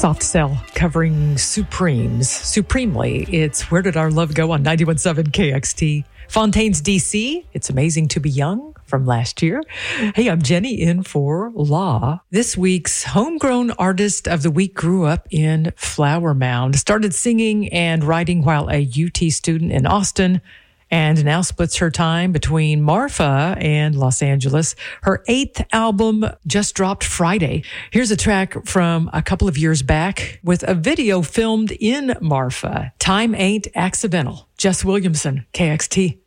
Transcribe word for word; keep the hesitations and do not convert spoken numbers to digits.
Soft Cell covering Supremes. Supremely, it's Where Did Our Love Go on ninety-one point seven K X T. Fontaines, D C, It's Amazing to Be Young from last year. Hey, I'm Jenny in for Law. This week's Homegrown Artist of the Week grew up in Flower Mound, started singing and writing while a U T student in Austin, and now splits her time between Marfa and Los Angeles. Her eighth album just dropped Friday. Here's a track from a couple of years back with a video filmed in Marfa. Time Ain't Accidental. Jess Williamson, K X T.